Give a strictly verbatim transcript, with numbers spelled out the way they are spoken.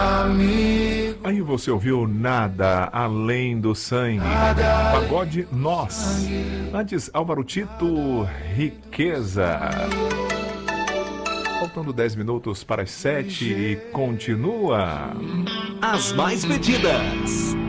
amigo. Aí você ouviu Nada Além do Sangue, Pagode Nós. Antes, Álvaro Tito, Riqueza. Faltando dez minutos para as sete e continua. As mais pedidas.